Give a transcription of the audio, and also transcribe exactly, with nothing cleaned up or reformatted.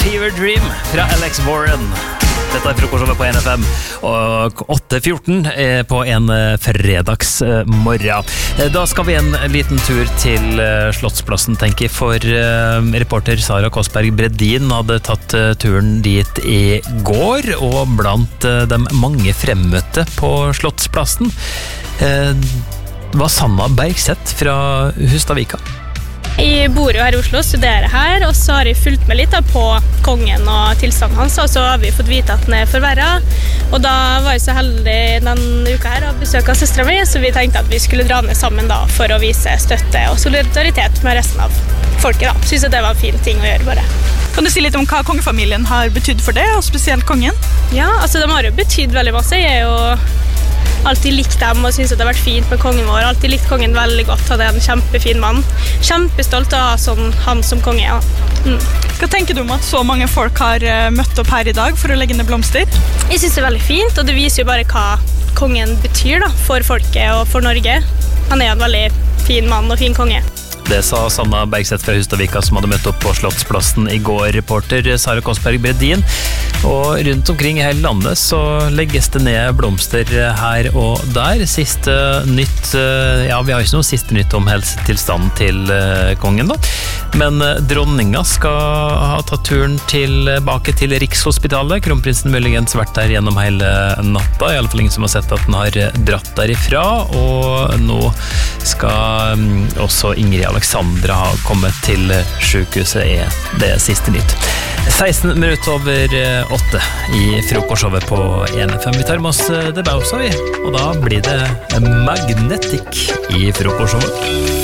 Fever Dream fra Alex Warren. Dette er frokostshowet på N F M og åtte fjorten på en fredagsmorgen. Da skal vi en liten tur til Slottsplassen, tenker jeg, for reporter Sara Kåssberg Bredin hadde tatt turen dit i går, og blant de mange fremmøtte på Slottsplassen var Sanna Bergseth fra Hustadvika. Jeg bor jo her i Oslo, studerer her, og så har jeg fulgt med litt da, på kongen og tilstanden hans, og så har vi fått vite at den er forverret. Og da var jeg så heldig denne uka her å besøke søsteren min, så vi tenkte at vi skulle dra ned sammen da, for å vise støtte og solidaritet med resten av folket. Da. Synes at det var en fin ting å gjøre bare. Kan du si litt om hva kongefamilien har betydd for det, og spesielt kongen? Ja, altså de har jo betydd veldig masse. Jeg er jo alltid likt dem og synes at det har vært fint med kongen vår. Alltid likt kongen veldig godt. Han er en kjempefin mann. Kjempestolt av å ha sånn, han som konge. Ja. Mm. Hva tenker du om at så mange folk har møtt opp her i dag for å legge ned blomster? Jeg synes det er veldig fint, og det viser jo bare hva kongen betyr da, for folket og for Norge. Han er en veldig fin mann og fin konge. Det sa Sanna Bergseth fra Hustadvika, som hadde møtt opp på Slottsplassen i går. Reporter Sara Kåssberg Bredin. Og rundt omkring i hele landet så legges det ned blomster her og der. Siste nytt, ja, vi har ikke noe siste nytt om helsetilstanden til kongen da. Men dronninga skal ha tatt turen tilbake til Rikshospitalet. Kronprinsen muligens vært der gjennom hele natta, i alle fall ingen som har sett at den har dratt derifra. Og nå skal også Ingrid Alexandra har kommet til sykehuset, er det siste nytt. seksten minutter over åtte i frokostshowet på N F M. Vi tar med oss det Bausa, vi, og da blir det Magnetic i frokostshowet.